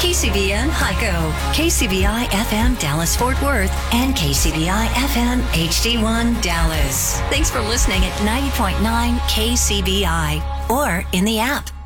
KCBN Hyco, KCBI FM Dallas Fort Worth, and KCBI FM HD1 Dallas. Thanks for listening at 90.9 KCBI or in the app.